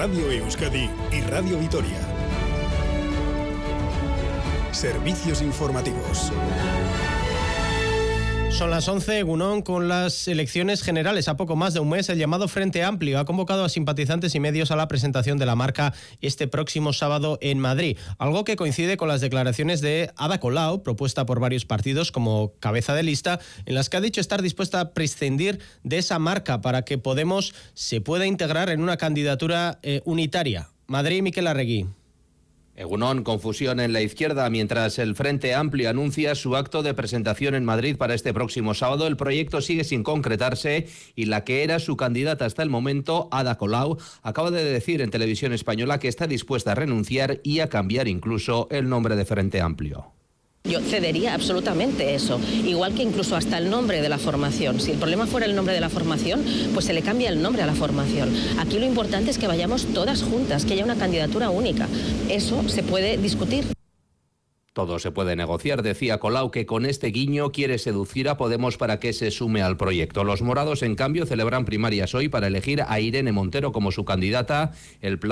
Radio Euskadi y Radio Vitoria. Servicios informativos. Son las 11, Egunon. Con las elecciones generales a poco más de un mes, el llamado Frente Amplio ha convocado a simpatizantes y medios a la presentación de la marca este próximo sábado en Madrid, algo que coincide con las declaraciones de Ada Colau, propuesta por varios partidos como cabeza de lista, en las que ha dicho estar dispuesta a prescindir de esa marca para que Podemos se pueda integrar en una candidatura unitaria. Madrid, Miquel Arregui. Egunon, confusión en la izquierda. Mientras el Frente Amplio anuncia su acto de presentación en Madrid para este próximo sábado, el proyecto sigue sin concretarse y la que era su candidata hasta el momento, Ada Colau, acaba de decir en Televisión Española que está dispuesta a renunciar y a cambiar incluso el nombre de Frente Amplio. Yo cedería absolutamente eso, igual que incluso hasta el nombre de la formación. Si el problema fuera el nombre de la formación, pues se le cambia el nombre a la formación. Aquí lo importante es que vayamos todas juntas, que haya una candidatura única. Eso se puede discutir. Todo se puede negociar, decía Colau, que con este guiño quiere seducir a Podemos para que se sume al proyecto. Los morados, en cambio, celebran primarias hoy para elegir a Irene Montero como su candidata. El plan